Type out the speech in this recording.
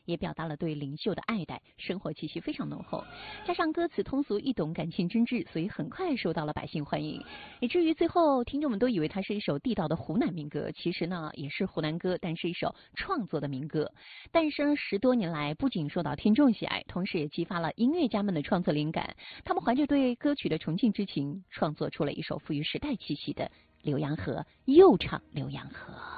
也表达了对领袖的爱戴，生活气息非常浓厚。加上歌词通俗易懂，感情真挚，所以很快受到了百姓欢迎。以至于最后听众们都以为它是一首地道的湖南民歌，其实呢也是湖南歌，但是一首创作的民歌。诞生10多年来，不仅受到听众喜爱，同时也激发了音乐家们的创作灵感。他们怀着对歌曲的崇敬之情，创作出了一首富于时代气息的《浏阳河》，又唱浏阳河。